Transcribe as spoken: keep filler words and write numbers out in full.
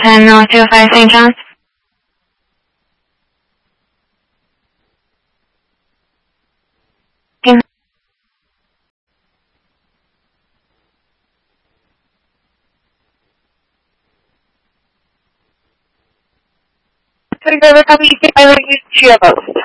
ten oh two five Saint John's. River Cavite, I will use three of those.